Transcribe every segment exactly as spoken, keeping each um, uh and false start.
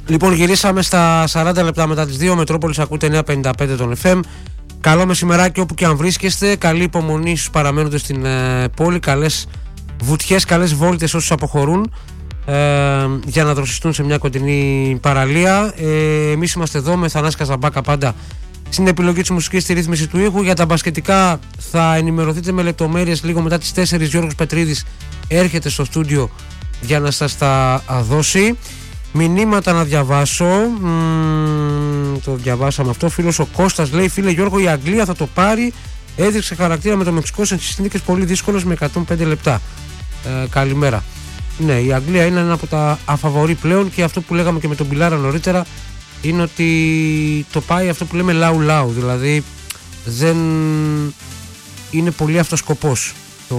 Λοιπόν, γυρίσαμε στα σαράντα λεπτά μετά τις δύο. Μετρόπολης ακούτε εννιακόσια πενήντα πέντε τον εφ εμ. Καλό μεσημεράκι όπου και αν βρίσκεστε. Καλή υπομονή στους παραμένοντες στην ε, πόλη. Καλές βουτιές, καλές βόλτες όσους αποχωρούν ε, για να δροσιστούν σε μια κοντινή παραλία. Ε, εμείς είμαστε εδώ με Θανάση Καζαμπάκα πάντα στην επιλογή της μουσικής, στη ρύθμιση του ήχου. Για τα μπασκετικά θα ενημερωθείτε με λεπτομέρειες λίγο μετά τις τέσσερις. Γιώργος Πετρίδης έρχεται στο στούντιο για να σας τα δώσει. Μηνύματα να διαβάσω. Μ, το διαβάσαμε αυτό. Φίλος ο Κώστας λέει: φίλε Γιώργο, η Αγγλία θα το πάρει. Έδειξε χαρακτήρα με το Μεξικό σε συνθήκες πολύ δύσκολες με εκατόν πέντε λεπτά. Ε, καλημέρα. Ναι, η Αγγλία είναι ένα από τα αφαβορί πλέον και αυτό που λέγαμε και με τον Πιλάρα νωρίτερα είναι ότι το πάει αυτό που λέμε λαου λαου. Δηλαδή δεν είναι πολύ αυτός σκοπός το,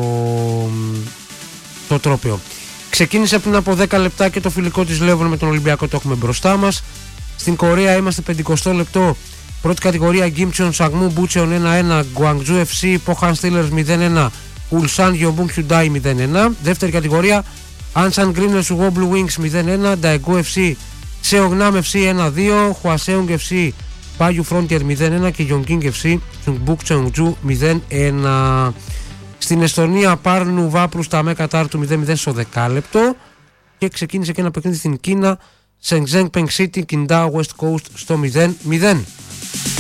το τρόπαιο. Ξεκίνησε πριν από δέκα λεπτά και το φιλικό της Λέβων με τον Ολυμπιακό, το έχουμε μπροστά μας. Στην Κορέα είμαστε πενηκοστό λεπτό. Πρώτη κατηγορία Γκίμτσον Σαγμού Μπούτσεον ένα ένα, Γκουαγκτζού εφ σι Πόχαν Στίλερς μηδέν ένα, Ουλσάν Γιομπούν Χιουντάι μηδέν ένα. Δεύτερη κατηγορία Άνσαν Γκρίνερ Σουγό Μπλου Wings μηδέν ένα, Νταεγκού εφ σι Σεογνάμ εφ σι ένα δύο, Χουασέουνγκ εφ σι Πάγιου Φρόντιερ μηδέν ένα και Γιονγκίνγκ εφ σι Τσουγμπούκ Τσεουγτζού μηδέν ένα. Στην Εστονία Πάρνου Βάπρου στα Μέ Κατάρ του μηδέν μηδέν στο δεκάλεπτο και ξεκίνησε και ένα παιχνίδι στην Κίνα Σενζέγκ Πενγκ Σίτι Κιντάο West Coast στο μηδέν μηδέν.